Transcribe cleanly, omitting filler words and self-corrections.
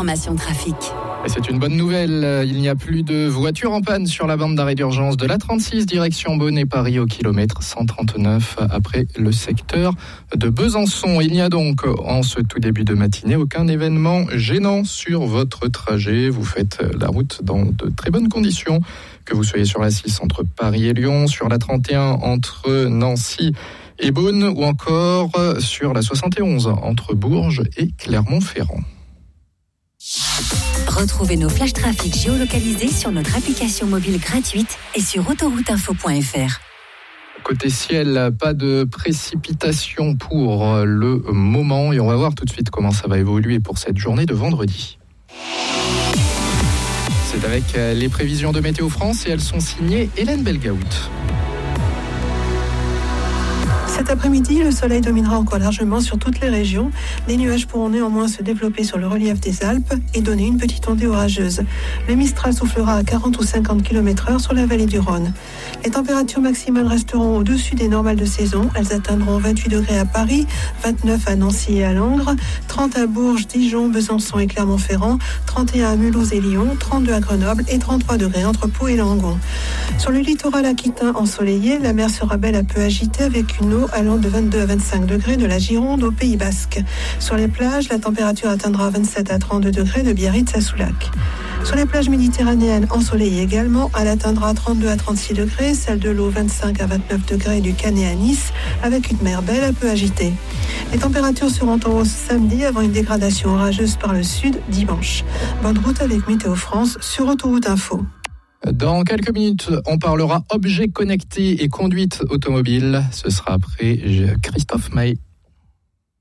l'information trafic. Et c'est une bonne nouvelle, il n'y a plus de voitures en panne sur la bande d'arrêt d'urgence de l'A36 direction Beaune-Paris au kilomètre 139 après le secteur de Besançon. Il n'y a donc en ce tout début de matinée aucun événement gênant sur votre trajet. Vous faites la route dans de très bonnes conditions, que vous soyez sur la 6 entre Paris et Lyon, sur la 31 entre Nancy et Beaune ou encore sur la 71 entre Bourges et Clermont-Ferrand. Retrouvez nos flash trafic géolocalisés sur notre application mobile gratuite et sur autorouteinfo.fr. Côté ciel, pas de précipitation pour le moment et on va voir tout de suite comment ça va évoluer pour cette journée de vendredi. C'est avec les prévisions de Météo France et elles sont signées Hélène Belgaout. Cet après-midi, le soleil dominera encore largement sur toutes les régions. Les nuages pourront néanmoins se développer sur le relief des Alpes et donner une petite ondée orageuse. Le Mistral soufflera à 40 ou 50 km/h sur la vallée du Rhône. Les températures maximales resteront au-dessus des normales de saison. Elles atteindront 28 degrés à Paris, 29 à Nancy et à Langres, 30 à Bourges, Dijon, Besançon et Clermont-Ferrand, 31 à Mulhouse et Lyon, 32 à Grenoble et 33 degrés entre Pau et Langon. Sur le littoral aquitain ensoleillé, la mer sera belle à peu agitée avec une eau allant de 22 à 25 degrés de la Gironde au Pays Basque. Sur les plages, la température atteindra 27 à 32 degrés de Biarritz à Soulac. Sur les plages méditerranéennes ensoleillées également, elle atteindra 32 à 36 degrés, celle de l'eau 25 à 29 degrés du Canet à Nice, avec une mer belle un peu agitée. Les températures seront en hausse samedi avant une dégradation orageuse par le sud dimanche. Bonne route avec Météo France sur Autoroute Info. Dans quelques minutes, on parlera objets connectés et conduite automobile. Ce sera après Christophe Maé.